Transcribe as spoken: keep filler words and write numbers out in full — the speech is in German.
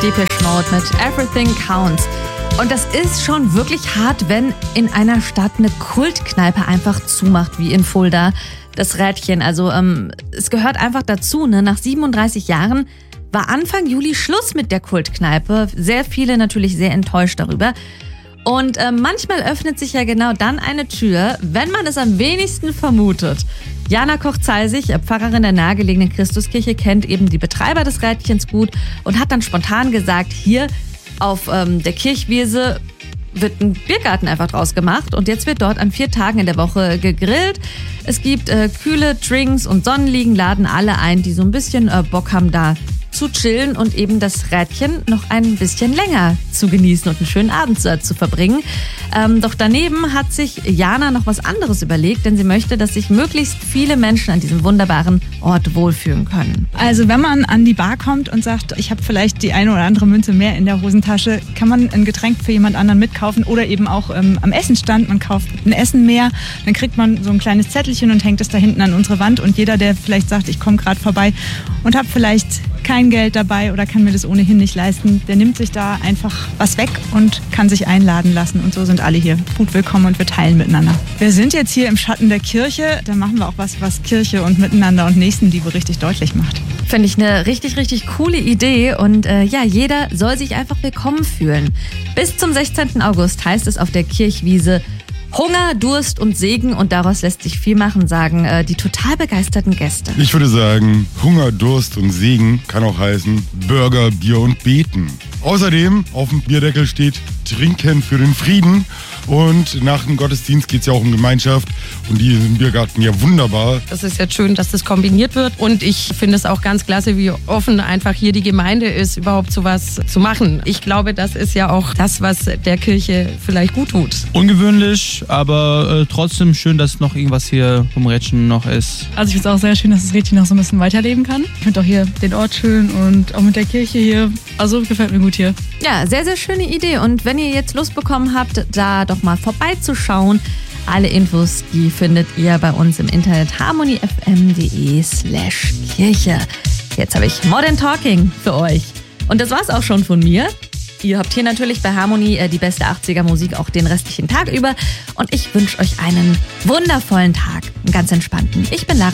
Depeche Mode mit Everything Counts. Und das ist schon wirklich hart, wenn in einer Stadt eine Kultkneipe einfach zumacht, wie in Fulda. Das Rädchen, also ähm, es gehört einfach dazu, ne? Nach siebenunddreißig Jahren war Anfang Juli Schluss mit der Kultkneipe. Sehr viele natürlich sehr enttäuscht darüber. Und äh, manchmal öffnet sich ja genau dann eine Tür, wenn man es am wenigsten vermutet. Jana Koch-Zeisig, Pfarrerin der nahegelegenen Christuskirche, kennt eben die Betreiber des Rädchens gut und hat dann spontan gesagt, hier auf ähm, der Kirchwiese wird ein Biergarten einfach draus gemacht und jetzt wird dort an vier Tagen in der Woche gegrillt. Es gibt äh, kühle Drinks und Sonnenliegen, laden alle ein, die so ein bisschen äh, Bock haben, da zu chillen und eben das Rädchen noch ein bisschen länger zu genießen und einen schönen Abend zu, zu verbringen. Ähm, doch daneben hat sich Jana noch was anderes überlegt, denn sie möchte, dass sich möglichst viele Menschen an diesem wunderbaren Ort wohlfühlen können. Also wenn man an die Bar kommt und sagt, ich habe vielleicht die eine oder andere Münze mehr in der Hosentasche, kann man ein Getränk für jemand anderen mitkaufen oder eben auch ähm, am Essenstand, man kauft ein Essen mehr, dann kriegt man so ein kleines Zettelchen und hängt es da hinten an unsere Wand und jeder, der vielleicht sagt, ich komme gerade vorbei und habe vielleicht kein Geld dabei oder kann mir das ohnehin nicht leisten, der nimmt sich da einfach was weg und kann sich einladen lassen. Und so sind alle hier gut willkommen und wir teilen miteinander. Wir sind jetzt hier im Schatten der Kirche, da machen wir auch was, was Kirche und Miteinander und Nächstenliebe richtig deutlich macht. Finde ich eine richtig, richtig coole Idee und äh, ja, jeder soll sich einfach willkommen fühlen. Bis zum sechzehnten August heißt es auf der Kirchwiese Hunger, Durst und Segen und daraus lässt sich viel machen, sagen äh, die total begeisterten Gäste. Ich würde sagen, Hunger, Durst und Segen kann auch heißen Burger, Bier und Beten. Außerdem auf dem Bierdeckel steht Trinken für den Frieden. Und nach dem Gottesdienst geht es ja auch um Gemeinschaft und die ist im Biergarten ja wunderbar. Es ist jetzt schön, dass das kombiniert wird und ich finde es auch ganz klasse, wie offen einfach hier die Gemeinde ist, überhaupt sowas zu machen. Ich glaube, das ist ja auch das, was der Kirche vielleicht gut tut. Ungewöhnlich, aber äh, trotzdem schön, dass noch irgendwas hier vom Rädchen noch ist. Also ich finde es auch sehr schön, dass das Rädchen noch so ein bisschen weiterleben kann. Ich finde auch hier den Ort schön und auch mit der Kirche hier. Also gefällt mir gut hier. Ja, sehr, sehr schöne Idee und wenn ihr jetzt Lust bekommen habt, da doch mal vorbeizuschauen. Alle Infos, die findet ihr bei uns im Internet harmonyfm.de slash Kirche. Jetzt habe ich Modern Talking für euch. Und das war's auch schon von mir. Ihr habt hier natürlich bei Harmony die beste achtziger Musik auch den restlichen Tag über. Und ich wünsche euch einen wundervollen Tag, einen ganz entspannten. Ich bin Lara.